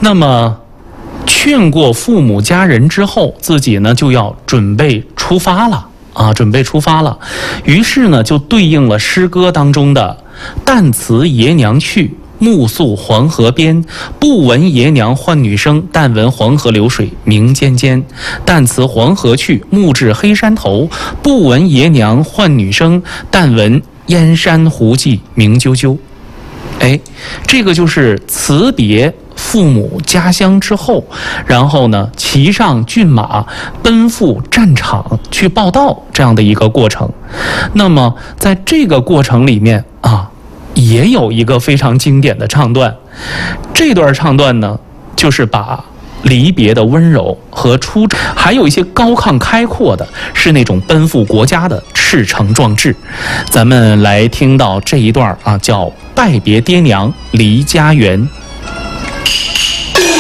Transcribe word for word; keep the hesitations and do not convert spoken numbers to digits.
那么劝过父母家人之后，自己呢就要准备出发了啊，准备出发了。于是呢，就对应了诗歌当中的“但辞爷娘去，暮宿黄河边，不闻爷娘唤女声，但闻黄河流水鸣溅溅。但辞黄河去，暮至黑山头，不闻爷娘唤女声，但闻燕山胡骑鸣啾啾。”哎，这个就是辞别父母家乡之后，然后呢，骑上骏马奔赴战场去报道这样的一个过程。那么在这个过程里面啊，也有一个非常经典的唱段。这段唱段呢，就是把离别的温柔和出征，还有一些高亢开阔的，是那种奔赴国家的赤诚壮志。咱们来听到这一段啊，叫《拜别爹娘离家园》。